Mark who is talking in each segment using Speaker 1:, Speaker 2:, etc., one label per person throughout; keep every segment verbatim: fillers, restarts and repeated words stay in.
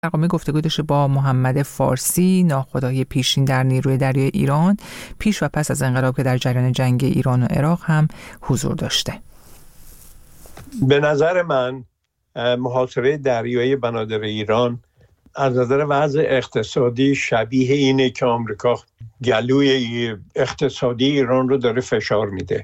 Speaker 1: برنامه گفتگو داشته با محمد فارسی، ناخدای پیشین در نیروی دریایی ایران پیش و پس از انقلاب که در جریان جنگ ایران و عراق هم حضور داشته.
Speaker 2: به نظر من محاصره دریایی بنادر ایران از نظر وضع اقتصادی شبیه اینه که آمریکا گلوی اقتصادی ایران رو داره فشار میده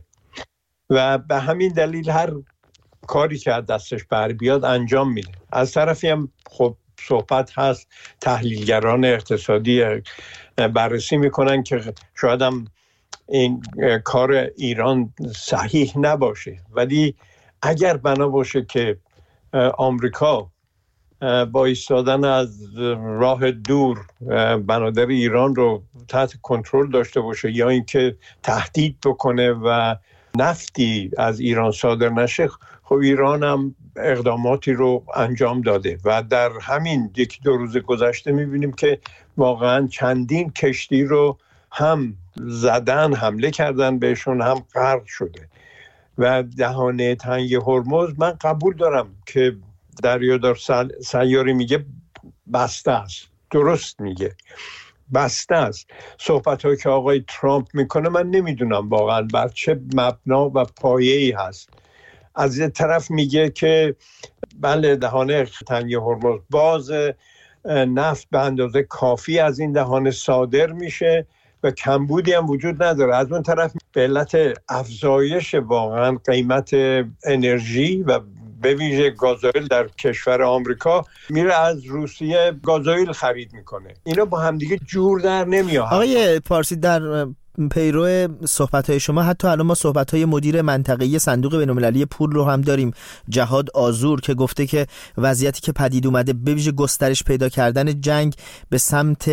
Speaker 2: و به همین دلیل هر کاری که از دستش بر بیاد انجام میده. از طرفی هم خب صحبت هست، تحلیلگران اقتصادی بررسی میکنن که شاید هم این کار ایران صحیح نباشه، ولی اگر بنا باشه که آمریکا با ایستادن از راه دور بنادر ایران رو تحت کنترل داشته باشه یا اینکه تهدید بکنه و نفتی از ایران صادر نشه، خب ایران هم اقداماتی رو انجام داده و در همین یکی دو روز گذشته میبینیم که واقعا چندین کشتی رو هم زدن، حمله کردن بهشون، هم غرق شده و دهانه تنگ هرمز من قبول دارم که دریادار سیاری میگه بسته است، درست میگه بسته است. صحبت هایی که آقای ترامپ میکنه من نمیدونم واقعا بر چه مبنا و پایه‌ای هست. از یه طرف میگه که بله دهانه تنگ هرمز باز، نفت به اندازه کافی از این دهانه صادر میشه و کمبودی هم وجود نداره. از اون طرف به علت افزایش واقعا قیمت انرژی و به ویژه گازوئیل در کشور آمریکا میره از روسیه گازوئیل خرید میکنه. اینا با همدیگه جور در نمیاد.
Speaker 3: آقای پارسی، در پیرو صحبت‌های شما حتی الان ما صحبت‌های مدیر منطقه‌ای صندوق بین‌المللی پول رو هم داریم، جهاد آذور، که گفته که وضعیتی که پدید اومده به ویژه گسترش پیدا کردن جنگ به سمت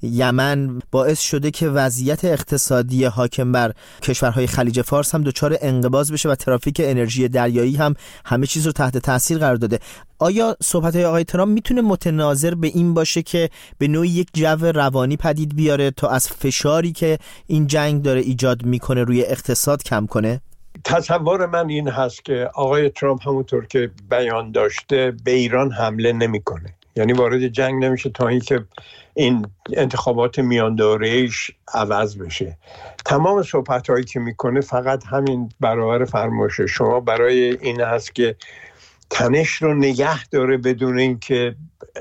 Speaker 3: یمن باعث شده که وضعیت اقتصادی حاکم بر کشورهای خلیج فارس هم دچار انقباض بشه و ترافیک انرژی دریایی هم همه چیز رو تحت تاثیر قرار داده. آیا صحبت‌های آقای ترامپ میتونه متناظر به این باشه که به نوعی یک جو روانی پدید بیاره تا از فشاری که این جنگ داره ایجاد میکنه روی اقتصاد کم کنه؟
Speaker 2: تصور من این هست که آقای ترامپ همونطور که بیان داشته به ایران حمله نمیکنه، یعنی وارد جنگ نمیشه تا اینکه این انتخابات میان دوره‌ایش عوض بشه. تمام صحبت‌هایی که میکنه فقط همین برابر فرمایش شما برای این هست که تنش رو نگه داره بدون اینکه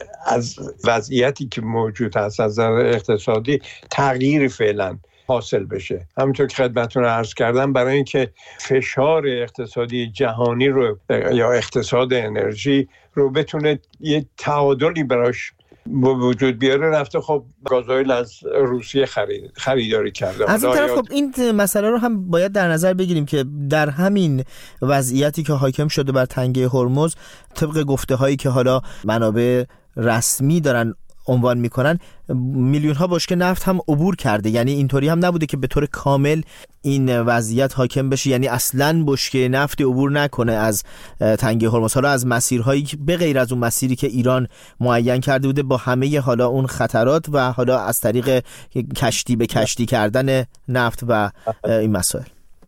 Speaker 2: از وضعیتی که موجود هست از نظر اقتصادی تغییری فعلا حاصل بشه. همونطور که خدمتتون عرض کردم برای اینکه فشار اقتصادی جهانی رو یا اقتصاد انرژی رو بتونه یه تعادلی براش با وجود بیاره رفته خب گازوئیل از روسیه خرید خریداری کرده.
Speaker 3: از این طرف خب این مسئله رو هم باید در نظر بگیریم که در همین وضعیتی که حاکم شده بر تنگه هرمز، طبق گفته هایی که حالا منابع رسمی دارن عنوان میکنن، میلیون ها بشکه نفت هم عبور کرده. یعنی اینطوری هم نبوده که به طور کامل این وضعیت حاکم بشه، یعنی اصلاً بشکه نفت عبور نکنه از تنگه هرمز، حالا از مسیرهایی به غیر از اون مسیری که ایران معین کرده بوده با همه حالا اون خطرات و حالا از طریق کشتی به کشتی کردن نفت و این مسائل.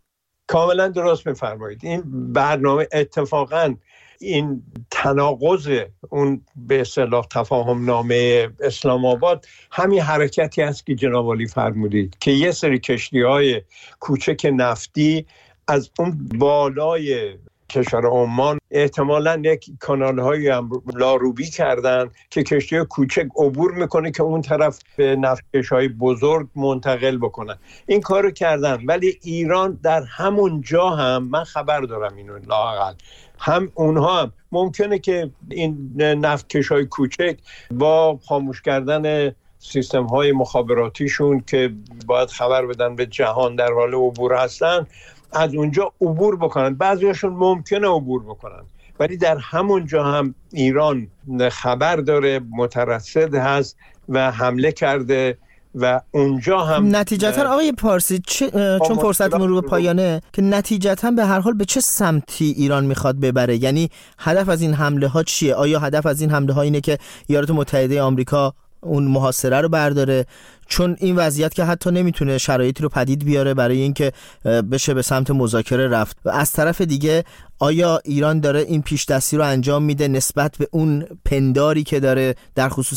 Speaker 2: کاملا درست میفرمایید. این برنامه اتفاقاً این تناقض اون به اصطلاح تفاهم نامه اسلام آباد همین حرکتی است که جناب عالی فرمودید که یه سری کشتی‌های کوچک نفتی از اون بالای کشور عمان احتمالاً یک کانال‌هایی هم لاروبی کردن که کشتی کوچک عبور میکنه که اون طرف به نفتکش‌های بزرگ منتقل بکنن. این کارو کردن، ولی ایران در همون جا هم من خبر دارم اینو لااقل هم اونها هم ممکنه که این نفتکش‌های کوچک با خاموش کردن سیستم‌های مخابراتیشون که باید خبر بدن به جهان در حال عبور هستن از اونجا عبور بکنن. بعضیاشون ممکنه عبور بکنن، ولی در همون جا هم ایران خبر داره، مترصد هست و حمله کرده و اونجا هم
Speaker 3: نتیجتا آقای پارسی چه... چون فرصتمون رو به پایانه، که نتیجتا به هر حال به چه سمتی ایران میخواد ببره؟ یعنی هدف از این حمله ها چیه؟ آیا هدف از این حمله ها اینه که ایالات متحده آمریکا اون محاصره رو برداره، چون این وضعیت که حتی نمیتونه شرایطی رو پدید بیاره برای اینکه بشه به سمت مذاکره رفت. و از طرف دیگه آیا ایران داره این پیش دستی رو انجام میده نسبت به اون پنداری که داره در خصوص